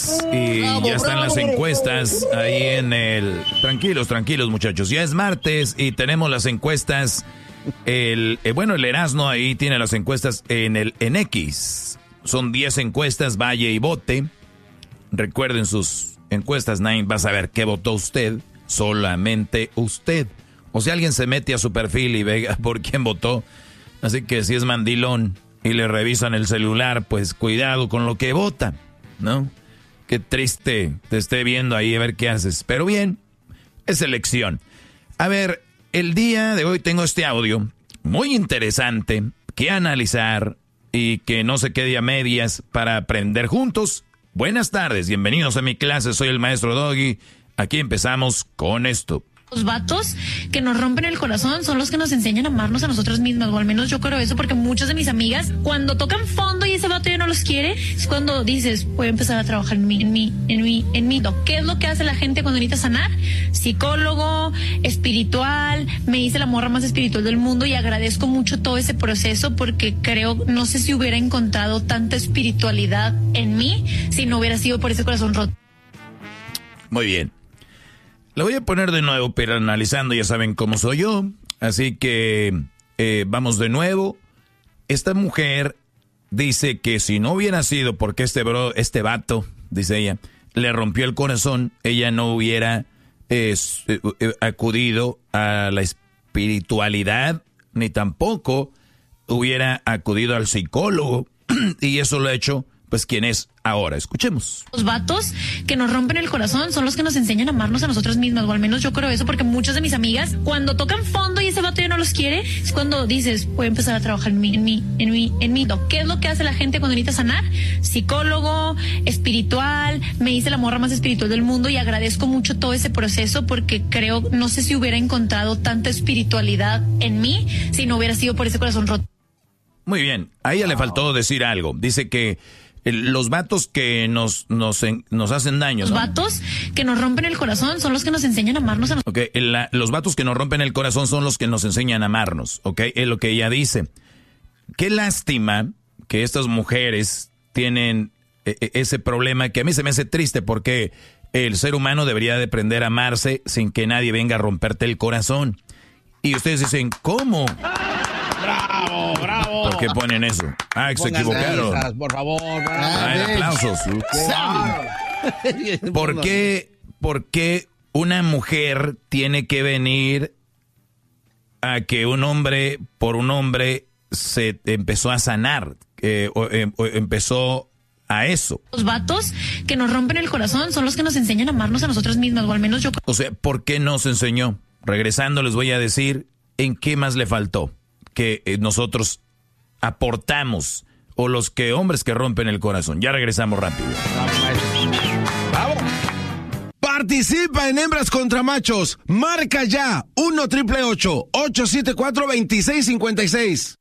martes y ya están las encuestas ahí en el... Tranquilos muchachos, ya es martes y tenemos las encuestas. El Erasmo ahí tiene las encuestas en X. Son 10 encuestas, vaya y vote. Recuerden sus encuestas, nadie va a saber qué votó usted, solamente usted. O si alguien se mete a su perfil y ve por quién votó. Así que si es mandilón y le revisan el celular, pues cuidado con lo que vota, ¿no? Qué triste te esté viendo ahí a ver qué haces. Pero bien, es elección. A ver, el día de hoy tengo este audio muy interesante que analizar y que no se quede a medias para aprender juntos. Buenas tardes, bienvenidos a mi clase, soy el maestro Doggy. Aquí empezamos con esto. Los vatos que nos rompen el corazón son los que nos enseñan a amarnos a nosotros mismos, o al menos yo creo eso, porque muchas de mis amigas, cuando tocan fondo y ese vato ya no los quiere, es cuando dices, voy a empezar a trabajar en mí. ¿Qué es lo que hace la gente cuando necesita sanar? Psicólogo, espiritual, me hice la morra más espiritual del mundo y agradezco mucho todo ese proceso porque creo, no sé si hubiera encontrado tanta espiritualidad en mí si no hubiera sido por ese corazón roto. Muy bien. Lo voy a poner de nuevo, pero analizando, ya saben cómo soy yo. Así que vamos de nuevo. Esta mujer dice que si no hubiera sido porque este vato, dice ella, le rompió el corazón, ella no hubiera acudido a la espiritualidad, ni tampoco hubiera acudido al psicólogo. Y eso lo ha hecho, pues, quien es ahora. Escuchemos. Los vatos que nos rompen el corazón son los que nos enseñan a amarnos a nosotros mismos, o al menos yo creo eso, porque muchas de mis amigas, cuando tocan fondo y ese vato ya no los quiere, es cuando dices, voy a empezar a trabajar en mí. ¿Qué es lo que hace la gente cuando necesita sanar? Psicólogo, espiritual, me hice la morra más espiritual del mundo y agradezco mucho todo ese proceso porque creo, no sé si hubiera encontrado tanta espiritualidad en mí si no hubiera sido por ese corazón roto. Muy bien, a ella le faltó decir algo. Dice que los vatos que nos hacen daño, ¿no? Los vatos que nos rompen el corazón son los que nos enseñan a amarnos a nosotros. Okay, los vatos que nos rompen el corazón son los que nos enseñan a amarnos, ¿ok? Es lo que ella dice. Qué lástima que estas mujeres tienen ese problema que a mí se me hace triste porque el ser humano debería de aprender a amarse sin que nadie venga a romperte el corazón. Y ustedes dicen, ¿cómo? ¡Bravo! ¿Por qué ponen eso? Ah, se equivocaron. Risas, por favor. Aplausos. ¿Por qué una mujer tiene que venir a que un hombre se empezó a sanar? O empezó a eso. Los vatos que nos rompen el corazón son los que nos enseñan a amarnos a nosotros mismos, o al menos yo. O sea, ¿por qué nos enseñó? Regresando les voy a decir en qué más le faltó que nosotros aportamos, o los que hombres que rompen el corazón. Ya regresamos rápido. ¡Bravo! Participa en Hembras contra Machos. Marca ya 1-888-874-2656.